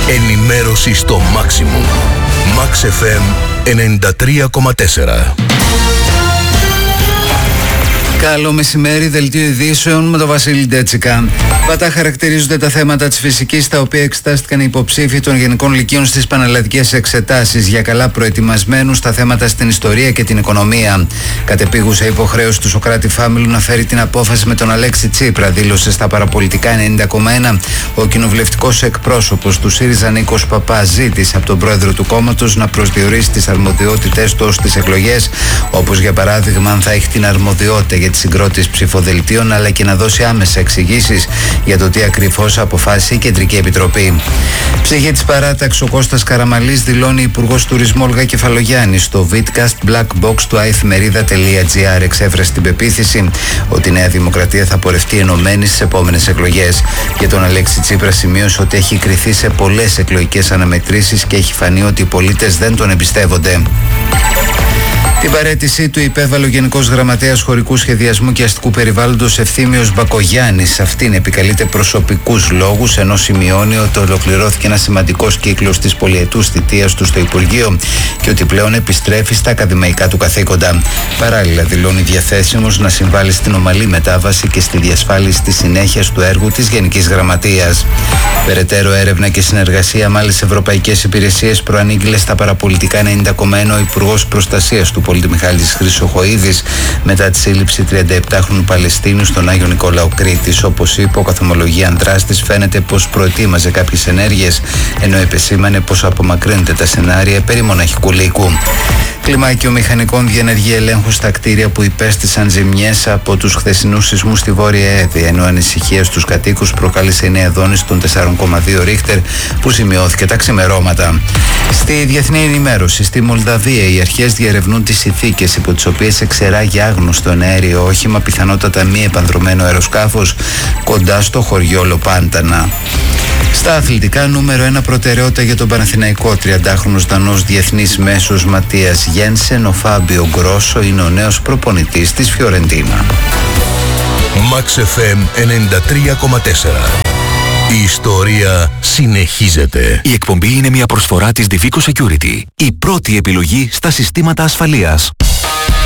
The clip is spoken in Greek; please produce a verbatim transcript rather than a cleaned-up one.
Ενημέρωση στο maximum. Max εφ εμ ενενήντα τρία κόμμα τέσσερα. Καλό μεσημέρι, δελτίο ειδήσεων με τον Βασίλη Ντέτσικα. Βατά χαρακτηρίζονται τα θέματα της φυσικής, τα οποία εξετάστηκαν οι υποψήφοι των Γενικών Λυκείων στις πανελλαδικές εξετάσεις, για καλά προετοιμασμένους στα θέματα στην ιστορία και την οικονομία. Κατεπίγουσα υποχρέωση του Σωκράτη Φάμιλου να φέρει την απόφαση με τον Αλέξη Τσίπρα, δήλωσε στα παραπολιτικά ενενήντα κόμμα ένα. Ο κοινοβουλευτικός εκπρόσωπος του ΣΥΡΙΖΑ Νίκος Παπάς ζήτησε από τον πρόεδρο του κόμματος να προσδιορίσει τις αρμοδιότητες του στις εκλογές, όπως για παράδειγμα αν θα έχει την αρμοδιότητα για τη συγκρότηση ψηφοδελτίων, αλλά και να δώσει άμεσα εξηγήσεις για το τι ακριβώς αποφάσισε η Κεντρική Επιτροπή. Ψυχή της παράταξης, ο Κώστας Καραμαλής δηλώνει υπουργός τουρισμού Όλγα Κεφαλογιάννη. Στο Vidcast Black Box του aethmerida τελεία gr εξέφρασε την πεποίθηση ότι η Νέα Δημοκρατία θα πορευτεί ενωμένη στις επόμενες εκλογές. Για τον Αλέξη Τσίπρα σημείωσε ότι έχει κριθεί σε πολλές εκλογικές αναμετρήσεις και έχει φανεί ότι οι πολίτες δεν τον εμπιστεύονται. Την παραίτησή του υπέβαλε ο Γενικός Γραμματέας Χωρικού Σχεδιασμού και Αστικού Περιβάλλοντος Ευθύμιος Μπακογιάννης. Αυτήν επικαλείται προσωπικούς λόγους, ενώ σημειώνει ότι ολοκληρώθηκε ένα σημαντικός κύκλος της πολυετούς θητείας του στο Υπουργείο και ότι πλέον επιστρέφει στα ακαδημαϊκά του καθήκοντα. Παράλληλα, δηλώνει διαθέσιμος να συμβάλλει στην ομαλή μετάβαση και στη διασφάλιση της συνέχειας του έργου της Γενικής Γραμματείας. Περαιτέρω έρευνα και συνεργασία με άλλες ευρωπαϊκές υπηρεσίες προανήγγειλε στα παραπολιτικά ενενήντα κόμμα ένα ο Υπουργός Προστασίας του Πολίτη Μιχάλης Χρυσοχοΐδης μετά τη σύλληψη τριανταεπτάχρονου Παλαιστίνου στον Άγιο Νικόλαο Κρήτης. Όπως είπε, ο καθομολογία δράστης φαίνεται πως προετοίμαζε κάποιες ενέργειες, ενώ επεσήμανε πως απομακρύνεται τα σενάρια περί μοναχικού λύκου. Κλιμάκιο μηχανικών διενεργεί ελέγχου στα κτίρια που υπέστησαν ζημιές από τους χθεσινούς σεισμούς στη Βόρεια Έδη, ενώ ανησυχία στους κατοίκους προκάλεσε η νέα δόνηση των τέσσερα κόμμα δύο ρίχτερ που σημειώθηκε τα ξημερώματα. Στη διεθνή ενημέρωση, στη Μολδαβία, οι αρχές διερευνούν τις συνθήκες υπό τις οποίες εξεράγει άγνωστο εναέριο όχημα, πιθανότατα μη επανδρωμένο αεροσκάφος, κοντά στο χωριό Λοπάντανα. Στα αθλητικά, νούμερο ένα προτεραιότητα για τον Παναθηναϊκό. τριαντάχρονος Δανός διεθνής μέσος Ματίας Γένσεν, ο Φάμπιο Γκρόσο είναι ο νέος προπονητής της Φιωρεντίνα. Max εφ εμ ενενήντα τρία κόμμα τέσσερα. Η ιστορία συνεχίζεται. Η εκπομπή είναι μια προσφορά της Divico Security, η πρώτη επιλογή στα συστήματα ασφαλείας.